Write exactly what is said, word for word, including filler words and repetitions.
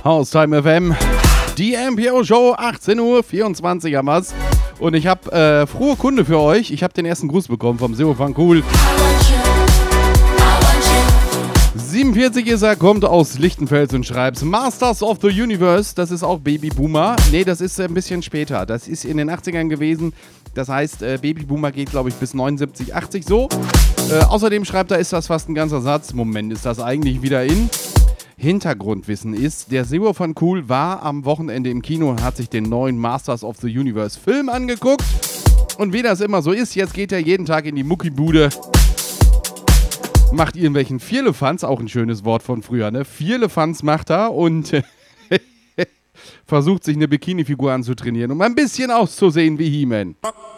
Haustime F M, die M P O Show, achtzehn Uhr vierundzwanzig am was. Und ich habe äh, frohe Kunde für euch. Ich habe den ersten Gruß bekommen vom Seo van Cool. siebenundvierzig ist er, kommt aus Lichtenfels und schreibt Masters of the Universe, das ist auch Baby Boomer. Nee, das ist ein bisschen später. Das ist in den achtzigern gewesen. Das heißt, äh, Baby Boomer geht, glaube ich, bis neunundsiebzig, achtzig so. Äh, außerdem schreibt er, ist das fast ein ganzer Satz. Moment, ist das eigentlich wieder in? Hintergrundwissen ist, der Seo van Cool war am Wochenende im Kino und hat sich den neuen Masters of the Universe Film angeguckt. Und wie das immer so ist, jetzt geht er jeden Tag in die Muckibude, macht irgendwelchen Vierlefanz, auch ein schönes Wort von früher, ne? Vierlefanz macht er und versucht sich eine Bikini-Figur anzutrainieren, um ein bisschen auszusehen wie He-Man.